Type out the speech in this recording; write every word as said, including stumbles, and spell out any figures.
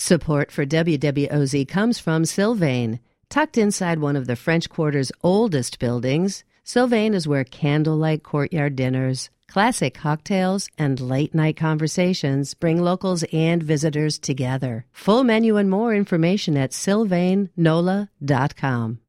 Support for W W O Z comes from Sylvain. Tucked inside one of the French Quarter's oldest buildings, Sylvain is where candlelight courtyard dinners, classic cocktails, and late-night conversations bring locals and visitors together. Full menu and more information at sylvain nola dot com.